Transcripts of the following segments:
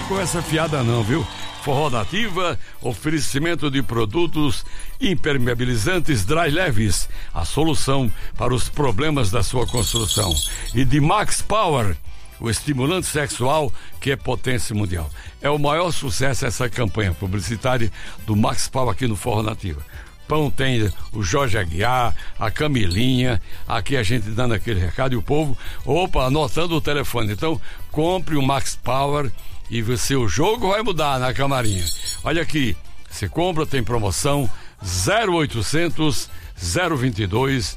conversa fiada não, viu? Forró Nativa, oferecimento de produtos impermeabilizantes Dry Leves, a solução para os problemas da sua construção. E de Max Power, o estimulante sexual que é potência mundial. É o maior sucesso essa campanha publicitária do Max Power aqui no Forró Nativa. Pão tem o Jorge Aguiar, a Camilinha, aqui a gente dando aquele recado e o povo, anotando o telefone. Então, compre o Max Power e o jogo vai mudar na camarinha. Olha aqui, você compra, tem promoção 0800 022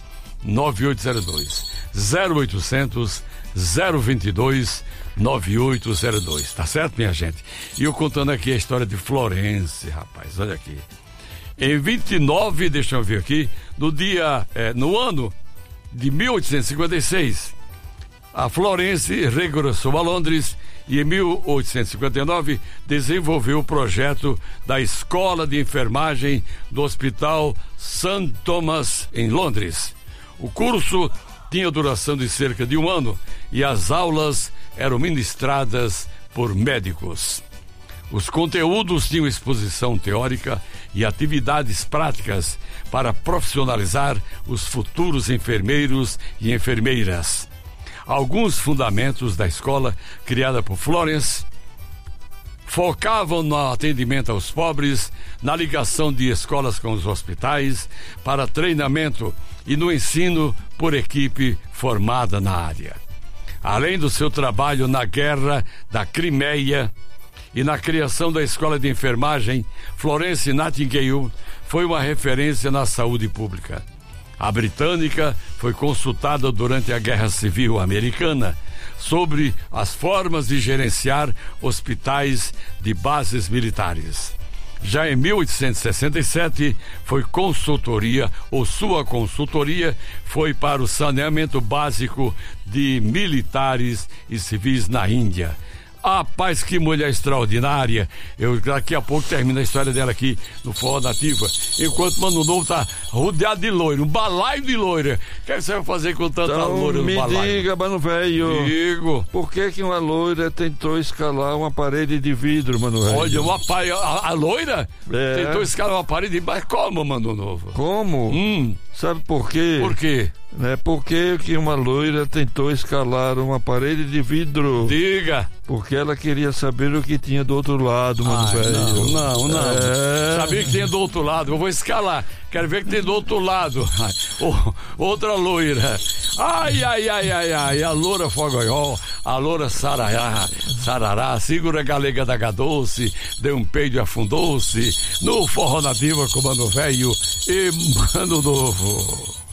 9802. 0800 022 9802. Tá certo, minha gente? E eu contando aqui a história de Florence, rapaz, olha aqui. Em 29, deixa eu ver aqui, no ano de 1856, a Florence regressou a Londres e em 1859 desenvolveu o projeto da Escola de Enfermagem do Hospital St. Thomas, em Londres. O curso tinha duração de cerca de um ano e as aulas eram ministradas por médicos. Os conteúdos tinham exposição teórica e atividades práticas para profissionalizar os futuros enfermeiros e enfermeiras. Alguns fundamentos da escola, criada por Florence, focavam no atendimento aos pobres, na ligação de escolas com os hospitais, para treinamento e no ensino por equipe formada na área. Além do seu trabalho na Guerra da Crimeia e na criação da Escola de Enfermagem, Florence Nightingale foi uma referência na saúde pública. A britânica foi consultada durante a Guerra Civil Americana sobre as formas de gerenciar hospitais de bases militares. Já em 1867, sua consultoria foi para o saneamento básico de militares e civis na Índia. Rapaz, que mulher extraordinária. Daqui a pouco termina a história dela aqui no Forró Nativa. Enquanto Mano Novo tá rodeado de loiro, um balaio de loira. O que você vai fazer com tanta loira no balaio? Me diga, Mano Velho. Digo. Por que uma loira tentou escalar uma parede de vidro, Mano Velho? Olha, a loira tentou escalar uma parede, mas como, Mano Novo? Como? Sabe por quê? Por quê? Por que uma loira tentou escalar uma parede de vidro? Diga. Porque ela queria saber o que tinha do outro lado, Mano Velho. Não. Sabia que tinha do outro lado. Eu vou escalar. Quero ver o que tem do outro lado. Outra loira. Ai. A loura fogoió, a loura sarará, segura a galega da Gadoce, deu um peido e afundou-se. No Forró Nativa com Mano Velho e Mano Novo.